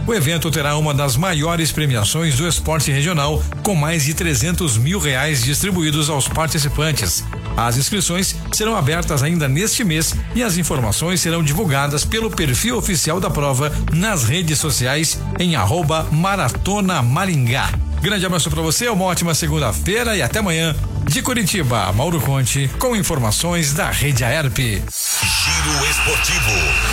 O evento terá uma das maiores premiações do esporte regional, com mais de R$300 mil distribuídos aos participantes. As inscrições serão abertas ainda neste mês e as informações serão divulgadas pelo perfil oficial da prova nas redes sociais em @Maratona Maringá. Grande abraço para você, uma ótima segunda-feira e até amanhã. De Curitiba, Mauro Conte, com informações da Rede Aerp. Giro Esportivo.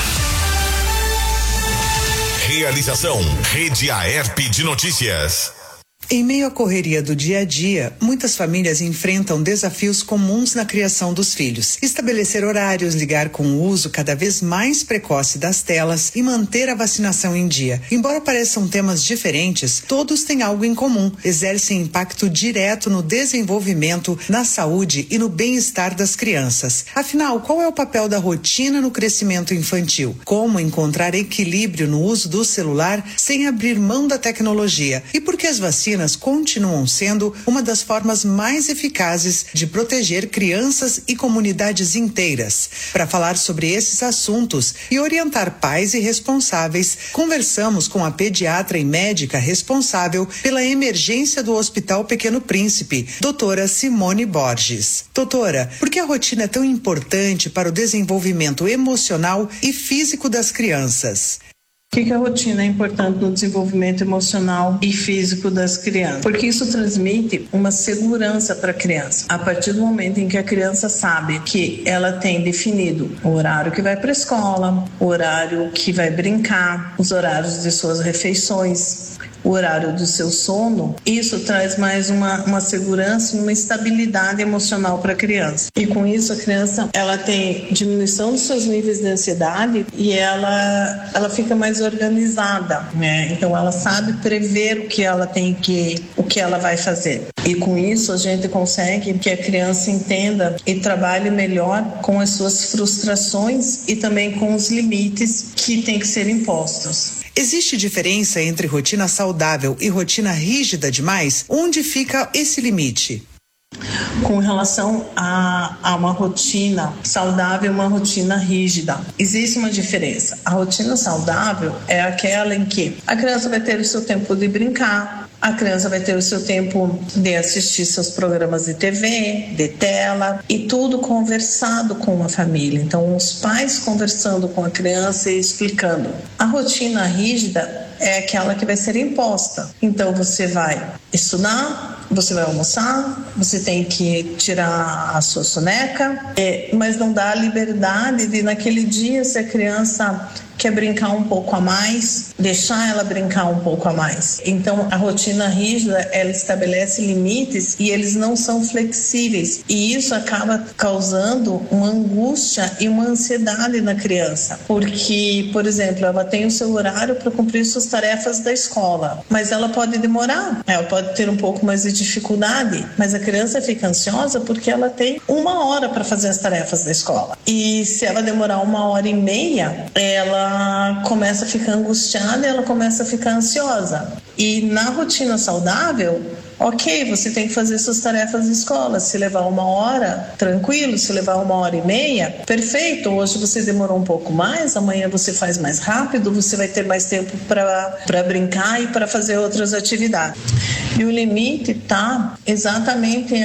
Realização Rede Aerp de Notícias. Em meio à correria do dia a dia, muitas famílias enfrentam desafios comuns na criação dos filhos. Estabelecer horários, ligar com o uso cada vez mais precoce das telas e manter a vacinação em dia. Embora pareçam temas diferentes, todos têm algo em comum. Exercem impacto direto no desenvolvimento, na saúde e no bem-estar das crianças. Afinal, qual é o papel da rotina no crescimento infantil? Como encontrar equilíbrio no uso do celular sem abrir mão da tecnologia? E por que as vacinas continuam sendo uma das formas mais eficazes de proteger crianças e comunidades inteiras? Para falar sobre esses assuntos e orientar pais e responsáveis, conversamos com a pediatra e médica responsável pela emergência do Hospital Pequeno Príncipe, doutora Simone Borges. Doutora, por que a rotina é tão importante para o desenvolvimento emocional e físico das crianças? Por que a rotina é importante no desenvolvimento emocional e físico das crianças? Porque isso transmite uma segurança para a criança. A partir do momento em que a criança sabe que ela tem definido o horário que vai para a escola, o horário que vai brincar, os horários de suas refeições, o horário do seu sono, isso traz mais uma segurança e uma estabilidade emocional para a criança. E com isso a criança ela tem diminuição dos seus níveis de ansiedade e ela fica mais organizada, né? Então ela sabe prever o que ela vai fazer. E com isso a gente consegue que a criança entenda e trabalhe melhor com as suas frustrações e também com os limites que têm que ser impostos. Existe diferença entre rotina saudável e rotina rígida demais? Onde fica esse limite? Com relação a uma rotina saudável e uma rotina rígida, existe uma diferença. A rotina saudável é aquela em que a criança vai ter o seu tempo de brincar, a criança vai ter o seu tempo de assistir seus programas de TV, de tela, e tudo conversado com a família. Então, os pais conversando com a criança e explicando. A rotina rígida é aquela que vai ser imposta. Então, você vai estudar, você vai almoçar, você tem que tirar a sua soneca, mas não dá a liberdade de, naquele dia, se a criança quer brincar um pouco a mais, deixar ela brincar um pouco a mais. Então, a rotina rígida, ela estabelece limites e eles não são flexíveis. E isso acaba causando uma angústia e uma ansiedade na criança. Porque, por exemplo, ela tem o seu horário para cumprir suas tarefas da escola, mas ela pode demorar, ela pode ter um pouco mais de dificuldade, mas a criança fica ansiosa porque ela tem 1 hora para fazer as tarefas da escola. E se ela demorar 1h30, ela começa a ficar angustiada e ela começa a ficar ansiosa. E na rotina saudável, ok, você tem que fazer suas tarefas de escola. Se levar 1 hora, tranquilo. Se levar 1h30, perfeito. Hoje você demorou um pouco mais, amanhã você faz mais rápido, você vai ter mais tempo para brincar e para fazer outras atividades. E o limite está exatamente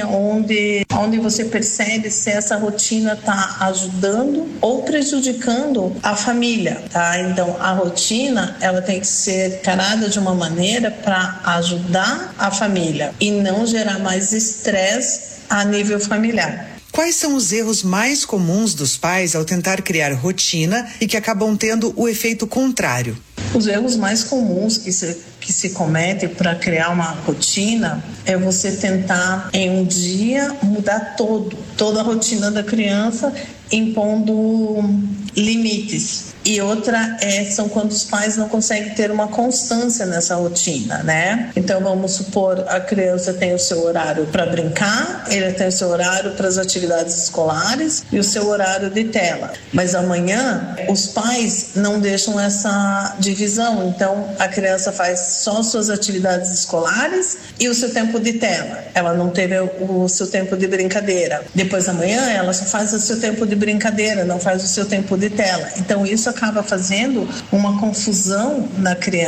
onde você percebe se essa rotina está ajudando ou prejudicando a família, tá? Então, a rotina, ela tem que ser encarada de uma maneira para ajudar a família e não gerar mais estresse a nível familiar. Quais são os erros mais comuns dos pais ao tentar criar rotina e que acabam tendo o efeito contrário? Os erros mais comuns que se comete para criar uma rotina é você tentar em um dia mudar toda a rotina da criança, impondo limites. E outra são quando os pais não conseguem ter uma constância nessa rotina, né? Então vamos supor, a criança tem o seu horário para brincar, ele tem o seu horário para as atividades escolares e o seu horário de tela. Mas amanhã os pais não deixam essa divisão, então a criança faz só suas atividades escolares e o seu tempo de tela. Ela não teve o seu tempo de brincadeira. Depois amanhã ela só faz o seu tempo de brincadeira, não faz o seu tempo de tela. Então isso acaba fazendo uma confusão na criança.